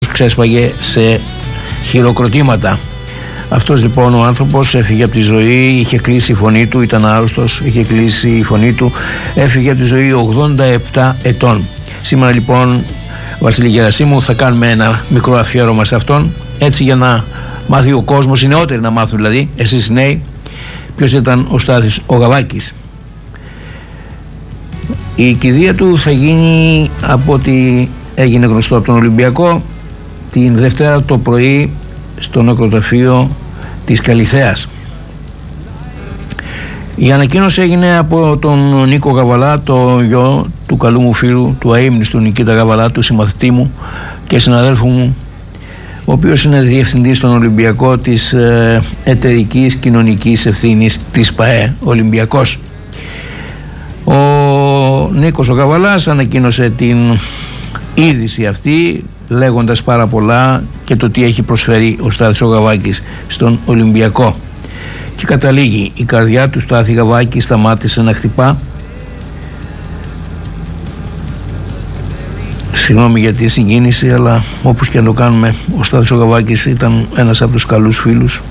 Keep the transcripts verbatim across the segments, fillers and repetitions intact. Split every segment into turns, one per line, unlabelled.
ξέσπαγε σε χειροκροτήματα. Αυτός λοιπόν ο άνθρωπος έφυγε από τη ζωή, είχε κλείσει η φωνή του, ήταν άρρωστος, είχε κλείσει η φωνή του, έφυγε από τη ζωή ογδόντα επτά ετών. Σήμερα λοιπόν, Βασίλη Γερασίμου, θα κάνουμε ένα μικρό αφιέρωμα σε αυτόν, έτσι για να μάθει ο κόσμος, οι νεότεροι να μάθουν δηλαδή, εσείς οι νέοι, ποιος ήταν ο Στάθης ο Γαβάκης. Η κηδεία του θα γίνει, από ό,τι έγινε γνωστό από τον Ολυμπιακό, την Δευτέρα το πρωί στο νεκροταφείο της Καλιθέας. Η ανακοίνωση έγινε από τον Νίκο Γαβαλά, το γιο του καλού μου φίλου, του αείμνηστου Νικήτα Γαβαλά, του συμμαθητή μου και συναδέλφου μου, ο οποίος είναι διευθυντής στον Ολυμπιακό της ε, εταιρικής κοινωνικής ευθύνης της ΠΑΕ Ολυμπιακός. Ο Νίκος ο Γαβαλάς ανακοίνωσε την είδηση αυτή, λέγοντας πάρα πολλά και το τι έχει προσφέρει ο Στάθης ο Γαβάκης στον Ολυμπιακό. Και καταλήγει, η καρδιά του Στάθη Γαβάκη σταμάτησε να χτυπά. Συγγνώμη για τη συγκίνηση, αλλά όπως και να το κάνουμε, ο Στάθης ο Γαβάκης ήταν ένας από τους καλούς φίλους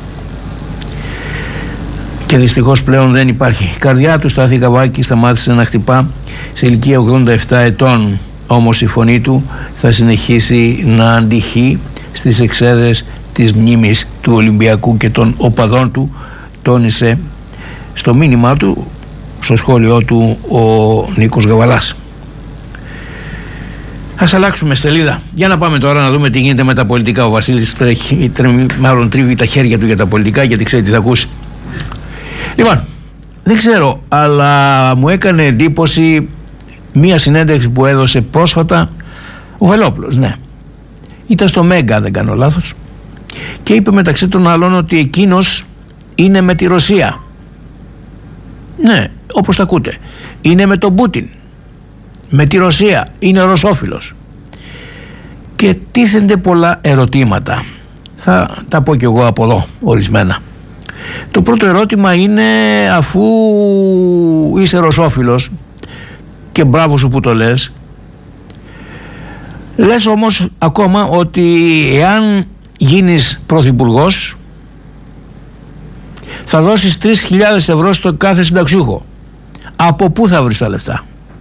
και δυστυχώς πλέον δεν υπάρχει. Η καρδιά του Στάθη Γαβάκη σταμάτησε να χτυπά σε ηλικία ογδόντα επτά ετών, όμως η φωνή του θα συνεχίσει να αντυχεί στις εξέδρες της μνήμης του Ολυμπιακού και των οπαδών του, τόνισε στο μήνυμά του, στο σχόλιο του, ο Νίκος Γαβαλάς. Ας αλλάξουμε σελίδα. Για να πάμε τώρα να δούμε τι γίνεται με τα πολιτικά. Ο Βασίλης τρέχει, μάλλον τρίβει τα χέρια του για τα πολιτικά, γιατί ξέρει τι θα ακούσει. Λοιπόν, δεν ξέρω, αλλά μου έκανε εντύπωση μία συνέντευξη που έδωσε πρόσφατα ο Βελόπουλος, ναι. Ήταν στο Μέγκα, δεν κάνω λάθος, και είπε μεταξύ των άλλων ότι εκείνος είναι με τη Ρωσία. Ναι, όπως τα ακούτε. Είναι με τον Πούτιν, με τη Ρωσία, είναι ρωσόφιλος. Και τίθενται πολλά ερωτήματα. Θα τα πω κι εγώ από εδώ ορισμένα. Το πρώτο ερώτημα είναι, αφού είσαι ρωσόφιλος και μπράβο σου που το λες, λες όμως ακόμα ότι εάν γίνεις πρωθυπουργός θα δώσεις τρεις χιλιάδες ευρώ στο κάθε συνταξιούχο. Από πού θα βρεις τα λεφτά,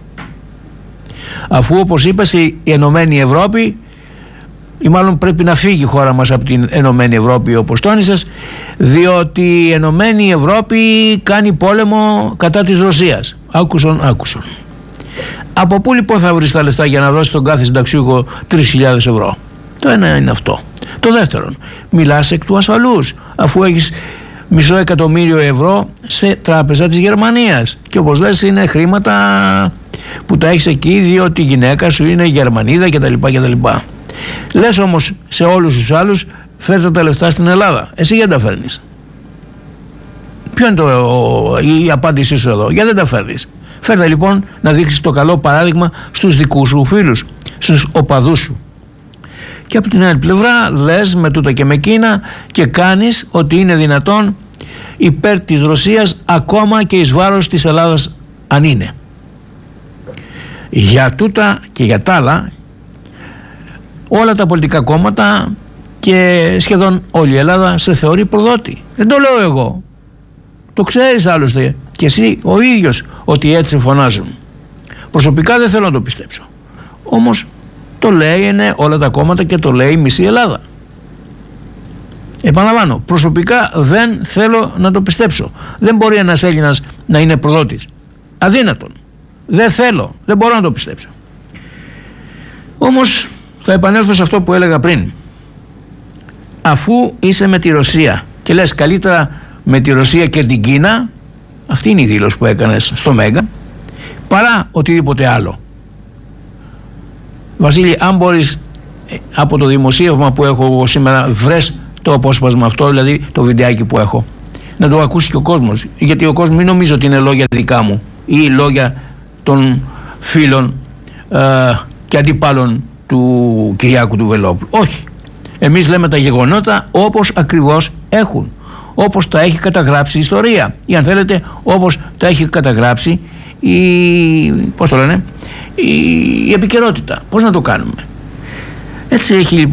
αφού όπως είπες η Ενωμένη Ευρώπη, ή μάλλον πρέπει να φύγει η χώρα μας από την Ενωμένη Ευρώπη, όπως τόνισες, διότι η Ενωμένη Ευρώπη κάνει πόλεμο κατά της Ρωσίας. Άκουσον, άκουσον. Από πού λοιπόν θα βρεις τα λεφτά για να δώσεις στον κάθε συνταξιούχο τρεις χιλιάδες ευρώ? Το ένα είναι αυτό. Το δεύτερον, μιλάς εκ του ασφαλούς, αφού έχεις μισό εκατομμύριο ευρώ σε τράπεζα της Γερμανίας και όπως λες είναι χρήματα που τα έχεις εκεί διότι η γυναίκα σου είναι Γερμανίδα κτλ. κτλ. Λες όμως σε όλους τους άλλους, φέρτε τα λεφτά στην Ελλάδα. Εσύ γιατί τα φέρνεις? Ποιο είναι το, η απάντησή σου εδώ? Γιατί δεν τα φέρνεις? Φέρτε λοιπόν να δείξεις το καλό παράδειγμα στους δικούς σου φίλους, στους οπαδούς σου. Και από την άλλη πλευρά λες με τούτα και με εκείνα και κάνεις ότι είναι δυνατόν υπέρ της Ρωσίας, ακόμα και εις βάρος της Ελλάδας αν είναι. Για τούτα και για τα άλλα, όλα τα πολιτικά κόμματα και σχεδόν όλη η Ελλάδα σε θεωρεί προδότη. Δεν το λέω εγώ, το ξέρεις άλλωστε και εσύ ο ίδιος ότι έτσι φωνάζουν. Προσωπικά δεν θέλω να το πιστέψω, όμως το λένε όλα τα κόμματα και το λέει η μισή Ελλάδα. Επαναλαμβάνω, προσωπικά δεν θέλω να το πιστέψω. Δεν μπορεί ένας Έλληνας να είναι προδότης. Αδύνατον. Δεν θέλω, δεν μπορώ να το πιστέψω. Όμως θα επανέλθω σε αυτό που έλεγα πριν. Αφού είσαι με τη Ρωσία και λες καλύτερα με τη Ρωσία και την Κίνα, αυτή είναι η δήλωση που έκανες στο Μέγκα, παρά οτιδήποτε άλλο. Βασίλη, αν μπορείς από το δημοσίευμα που έχω εγώ σήμερα, βρες το απόσπασμα αυτό, δηλαδή το βιντεάκι που έχω, να το ακούσει και ο κόσμος, γιατί ο κόσμος μην νομίζει ότι είναι λόγια δικά μου ή λόγια των φίλων ε, και αντιπάλων του Κυριάκου του Βελόπουλου. Όχι, εμείς λέμε τα γεγονότα όπως ακριβώς έχουν, όπως τα έχει καταγράψει η ιστορία, ή αν θέλετε όπως τα έχει καταγράψει η, πώς το λένε, η, η επικαιρότητα. Πώς να το κάνουμε? Έτσι έχει λοιπόν